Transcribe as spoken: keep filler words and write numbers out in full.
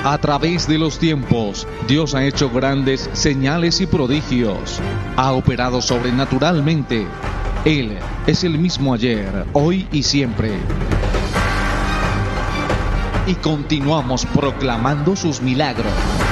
A través de los tiempos, Dios ha hecho grandes señales y prodigios. Ha operado sobrenaturalmente. Él es el mismo ayer, hoy y siempre. Y continuamos proclamando sus milagros.